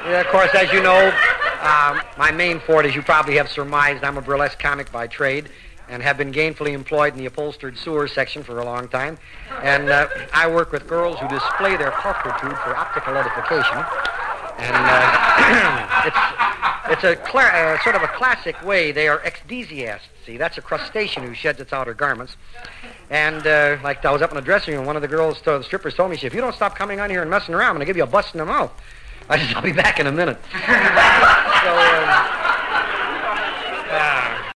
Yeah, of course, as you know, my main forte, as you probably have surmised, I'm a burlesque comic by trade and have been gainfully employed in the upholstered sewer section for a long time. And I work with girls who display their pulchritude for optical edification. And it's a sort of a classic way. They are ecdysiasts. See, that's a crustacean who sheds its outer garments. And like I was up in the dressing room, one of the girls, the strippers, told me, she said, if you don't stop coming on here and messing around, I'm going to give you a bust in the mouth. I said, I'll be back in a minute. So...